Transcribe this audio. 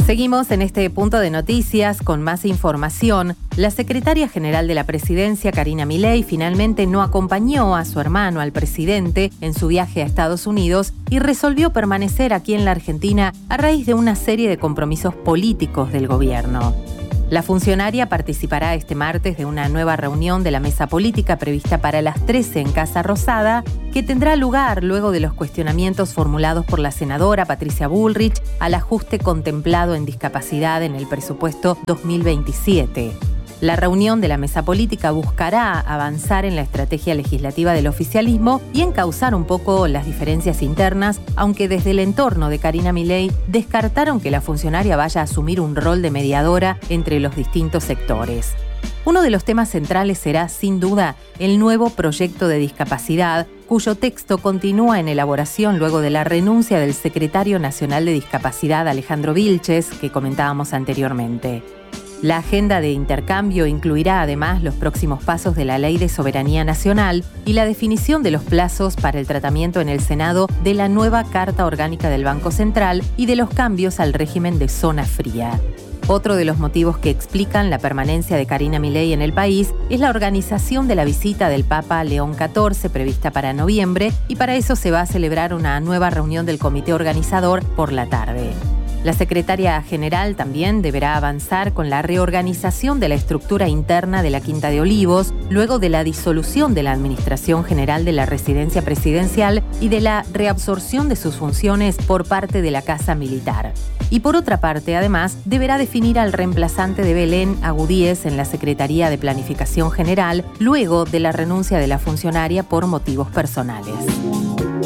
Seguimos en este punto de noticias con más información. La secretaria general de la Presidencia, Karina Milei, finalmente no acompañó a su hermano, al presidente, en su viaje a Estados Unidos y resolvió permanecer aquí en la Argentina a raíz de una serie de compromisos políticos del gobierno. La funcionaria participará este martes de una nueva reunión de la mesa política prevista para las 13 en Casa Rosada, que tendrá lugar luego de los cuestionamientos formulados por la senadora Patricia Bullrich al ajuste contemplado en discapacidad en el presupuesto 2027. La reunión de la mesa política buscará avanzar en la estrategia legislativa del oficialismo y encauzar un poco las diferencias internas, aunque desde el entorno de Karina Milei descartaron que la funcionaria vaya a asumir un rol de mediadora entre los distintos sectores. Uno de los temas centrales será, sin duda, el nuevo proyecto de discapacidad, cuyo texto continúa en elaboración luego de la renuncia del secretario nacional de Discapacidad, Alejandro Vilches, que comentábamos anteriormente. La agenda de intercambio incluirá además los próximos pasos de la Ley de Soberanía Nacional y la definición de los plazos para el tratamiento en el Senado de la nueva Carta Orgánica del Banco Central y de los cambios al régimen de zona fría. Otro de los motivos que explican la permanencia de Karina Milei en el país es la organización de la visita del Papa León XIV prevista para noviembre, y para eso se va a celebrar una nueva reunión del comité organizador por la tarde. La secretaria general también deberá avanzar con la reorganización de la estructura interna de la Quinta de Olivos, luego de la disolución de la Administración General de la Residencia Presidencial y de la reabsorción de sus funciones por parte de la Casa Militar. Y por otra parte, además, deberá definir al reemplazante de Belén Agudíes en la Secretaría de Planificación General, luego de la renuncia de la funcionaria por motivos personales.